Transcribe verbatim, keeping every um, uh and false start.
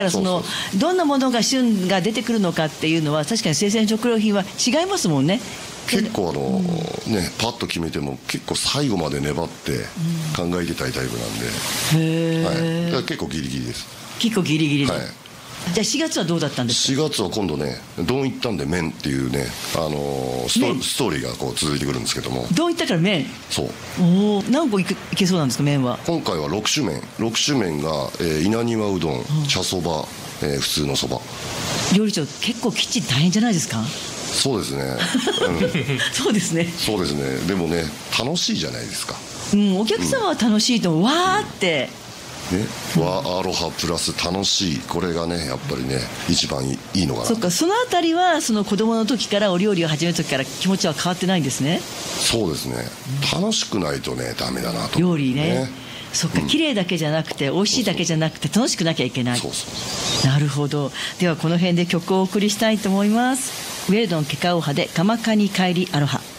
そのどんなものが旬が出てくるのかっていうのは確かに生鮮食料品は違いますもんね。 結構あの、うん、ねパッと決めても結構最後まで粘って考えてたいタイプなんで、 うん、へー、 はい、だから結構ギリギリです。 結構ギリギリで、 はい、 じゃあしがつはどうだったんですか？ しがつは今度ねどん行ったんで麺っていうね、あのー、ス, トストーリーがこう続いてくるんですけども、 どう行ったから麺、 そうおお、何個いけ、いけそうなんですか麺は。 今回はろく種麺ろく種麺が、えー、稲庭うどん、うん、茶そば、えー、普通のそば。 料理長結構キッチン大変じゃないですか？ そうですね、うん、 そうですねそうですね。でもね楽しいじゃないですか、 うん、お客様は楽しいと思う、うん、わーってね、和アロハプラス楽しい、これがねやっぱりね一番いいのかな。 そっか、そのあたりはその子供の時からお料理を始める時から気持ちは変わってないんですね。そうですね、 楽しくないとねダメだなと。 料理 ね, ねそっか、うん、綺麗だけじゃなくて美味しいだけじゃなくて楽しくなきゃいけない。 そうそうそう、 なるほど。ではこの辺で曲をお送りしたいと思います。ウェルドンケカオハでカマカニ帰りアロハ。